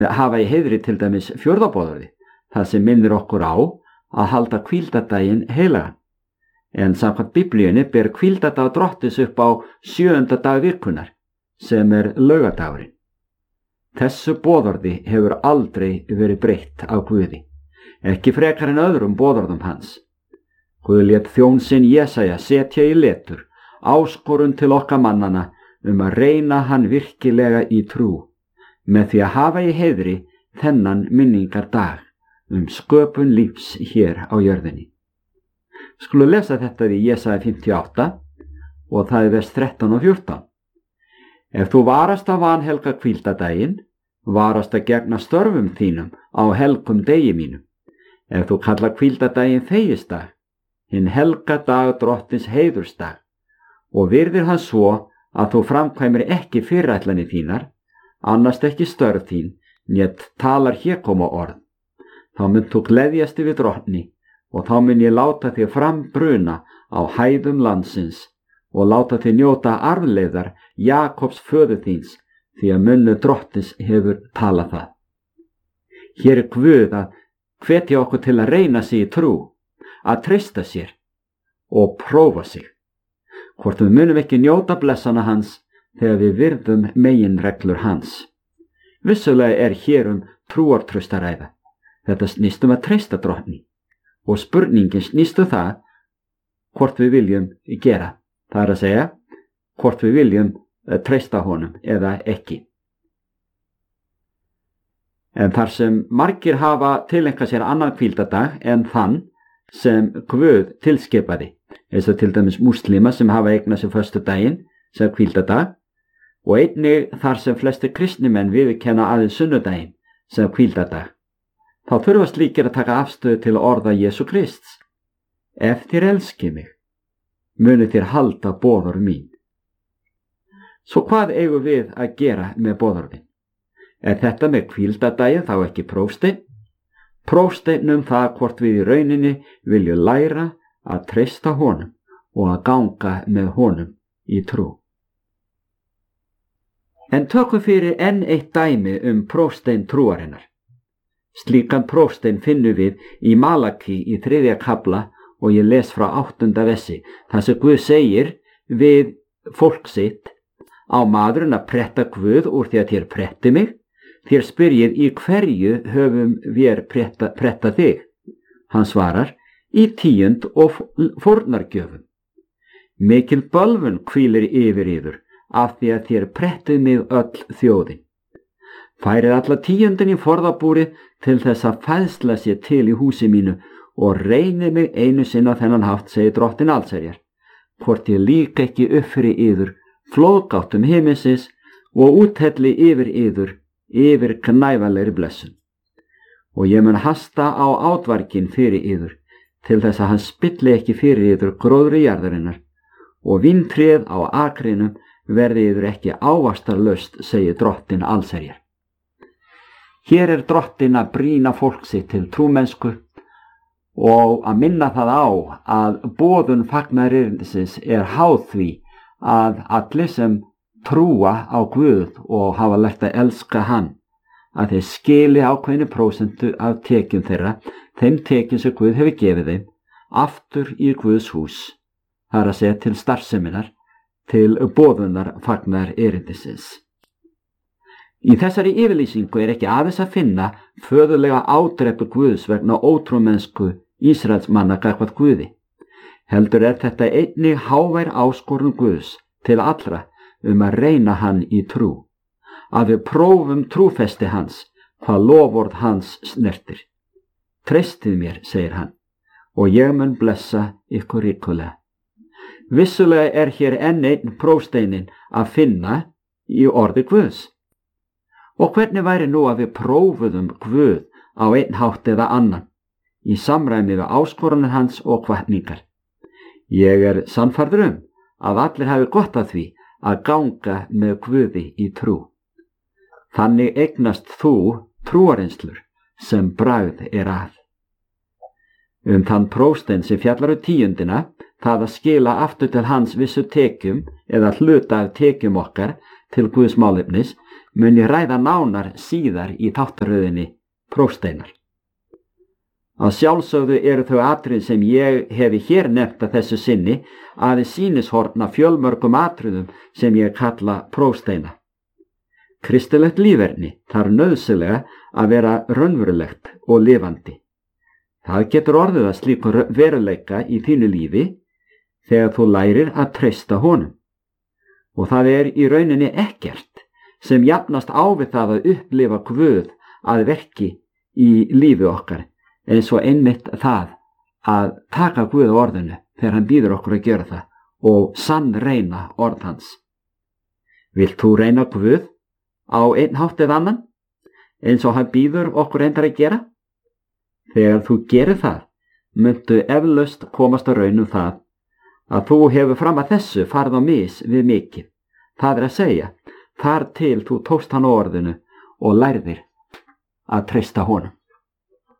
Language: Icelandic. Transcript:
hafa í heiðri til dæmis fjórðaboðorði, það sem minnir okkur á að halda hvíldardaginn heilagan. En samkvæmt Biblíunni ber hvíldardag Drottins upp á 7. dag vikunnar, sem laugadagurinn. Þessu boðorði hefur aldrei verið breytt af Guði, ekki frekar en öðrum boðorðum hans. Guð lét þjón sinn Jesaja setja í letur áskorun til okkar mannana að reyna hann virkilega í trú, með því að hafa í heiðri þennan minningardag sköpun lífs hér á jörðinni. Skulum lesa þetta í Jesaja 58 og það vers 13 og 14. Ef þú varast að vanhelga hvíldardaginn, varast að gegna störfum þínum á helgum degi mínum. Ef þú kallar hvíldardaginn þegisdag, hinn helga dag Drottins heiðursdag, og virðir hann svo að þú framkvæmir ekki fyrirætlanir þínar, annast ekki störf þín, nét talar hégóma orð, þá mun þú gleðjast yfir Drottni, og þá mun ég láta þig frambruna á hæðum landsins og láta þig njóta arfleiðar Jakobs föður þíns, því að munnu Drottins hefur talað það. Hér Guð að hvetja okkur til að reyna sig í trú, að treysta sér og prófa sig, hvort við munum ekki njóta blessana hans þegar við virðum meginreglur hans. Vissulega hér trúartraustaræða. Þetta snýst að treysta Drottni, og spurningin snýst það hvort við viljum gera. Það að segja, hvort við viljum treysta honum eða ekki. En þar sem margir hafa tileinkað sér annan hvíldardag en þann sem Guð tilskipaði, eins og til dæmis múslima sem hafa eignað sér föstudaginn sem hvíldardag, og einnig þar sem flestir kristnimenn viðurkenna aðeins sunnudaginn sem hvíldardag, þá þurfa slíkir að taka afstöðu til orða Jesú Krists. Ef þér elskið mig, munu þér halda boðorð mín. Svo hvað eigum við að gera með boðorðin? Þetta með hvíldardaginn þá ekki prófsteinn? Prófsteinn það hvort við í rauninni viljum læra að treysta honum og að ganga með honum í trú. En tökum fyrir enn eitt dæmi prófsteinn trúarinnar. Slíkan prófsteinn finnum við í Malaki í 3. kafla og ég les frá 8. versi, þar sem Guð segir við fólk sitt: á maðurinn að pretta Guð úr því að þér pretti mig? Þér spyrjið, í hverju höfum við pretta þig? Hann svarar, í tíund og fórnargjöfum. Mikil bölvun hvílir yfir yður, af því að þér prettið mig öll þjóðin. Færið alla tíundin í forðabúrið til þess að fæðsla sér til í húsi mínu og reynið mig einu sinni á þennan hátt, segir Drottinn allsherjar, hvort ég líka ekki upp fyrir yður flóðgáttum himinsins og úthelli yfir yður yfir knæfanlegri blessun. Og ég mun hasta á átvarginn fyrir yður, til þess að hann spilli ekki fyrir yður gróðri jarðarinnar, og víntrið á akrinum verði yður ekki ávaxtarlaust, segir Drottinn allsherjar. Hér Drottinn að brýna fólk sitt til trúmennsku og að minna það á að boðun fagnaðarerindisins háð því að allir sem trúa á Guð og hafa lært að elska hann, að þeir skili ákveðnu prósentu af tekjum þeirra, þeim tekjum sem Guð hefur gefið þeim, aftur í Guðs hús, það að segja til starfseminar, til boðunar fagnaðarerindisins. Í þessari yfirlýsingu ekki aðeins að finna föðurlega ádrepu Guðs vegna ótrúmennsku Ísraelsmanna gagnvart Guði. Heldur þetta einnig hávær áskorun Guðs til allra að reyna hann í trú, að við prófum trúfesti hans, hvað loforð hans snertir. Treystið mér, segir hann, og ég mun blessa ykkur ríkulega. Vissulega hér enn einn prófsteinin að finna í orði Guðs. Og hvernig væri nú að við prófuðum Guð á einn hátt eða annan, í samræmi við áskoranir hans og hvatningar? Ég sannfærður að allir hafi gott af því að ganga með Guði í trú. Þannig eignast þú trúareynslur sem bragð að. Þann prófstein sem fjallar tíundina, það að skila aftur til hans vissu tekjum eða hluta af tekjum okkar til Guðs málefnis, mun ég ræða nánar síðar í þáttaröðinni Prófsteinar. Að sjálfsögðu eru þau atriði sem ég hefi hér nefnt að þessu sinni aðeins sýnishorn af fjölmörgum atriðum sem ég kalla prófsteina. Kristilegt líferni þarf nauðsynlega að vera raunverulegt og lifandi. Það getur orðið að slíkur veruleika í þínu lífi þegar þú lærir að treysta honum. Og það er í rauninni ekkert sem jafnast á við það að upplifa Guð að verki í lífi okkar, eins og einmitt það að taka Guð á orðinu þegar hann býður okkur að gera það og sannreyna orð hans. Vilt þú reyna Guð á einn hátt eða annan, eins og hann býður okkur reyndar að gera? Þegar þú gerir það, muntu eflaust komast að raun það að þú hefur fram að þessu farið á mis við mikið. Það er að segja, þar til þú tókst hann á orðinu og lærðir að treysta honum.